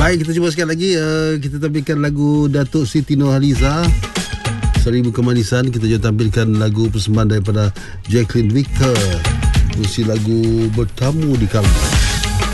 Baik, kita cuba sekali lagi. Kita tampilkan lagu Datuk Siti Nurhaliza, Seribu Kemanisan. Kita juga tampilkan lagu persembahan daripada Jacqueline Victor, versi lagu Bertamu di Kalbu.